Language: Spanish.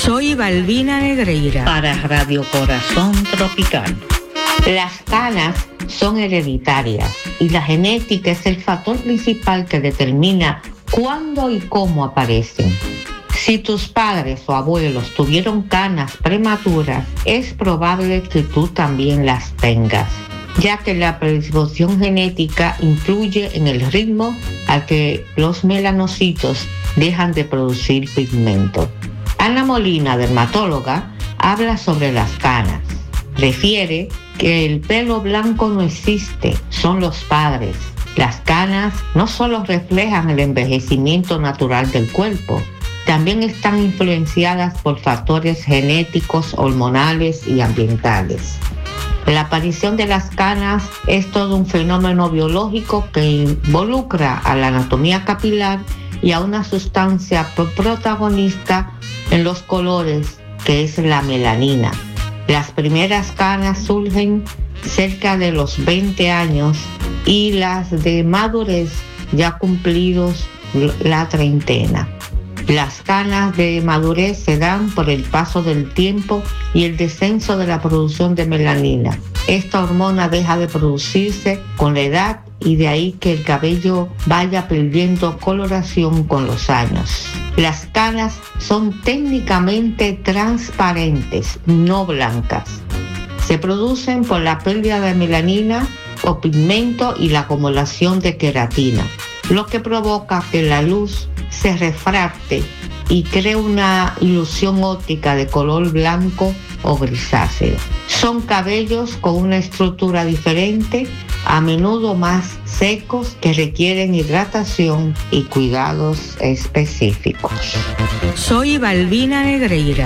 Soy Balbina Negreira para Radio Corazón Tropical. Las canas son hereditarias y la genética es el factor principal que determina cuándo y cómo aparecen. Si tus padres o abuelos tuvieron canas prematuras, es probable que tú también las tengas, ya que la predisposición genética influye en el ritmo al que los melanocitos dejan de producir pigmento. Ana Molina, dermatóloga, habla sobre las canas. Refiere que el pelo blanco no existe, son los padres. Las canas no solo reflejan el envejecimiento natural del cuerpo, también están influenciadas por factores genéticos, hormonales y ambientales. La aparición de las canas es todo un fenómeno biológico que involucra a la anatomía capilar y a una sustancia protagonista en los colores, que es la melanina. Las primeras canas surgen cerca de los 20 años y las de madurez ya cumplidos la treintena. Las canas de madurez se dan por el paso del tiempo y el descenso de la producción de melanina. Esta hormona deja de producirse con la edad y de ahí que el cabello vaya perdiendo coloración con los años. Las canas son técnicamente transparentes, no blancas. Se producen por la pérdida de melanina o pigmento y la acumulación de queratina, lo que provoca que la luz se refracte y crea una ilusión óptica de color blanco o grisáceo. Son cabellos con una estructura diferente, a menudo más secos, que requieren hidratación y cuidados específicos. Soy Balbina Negreira.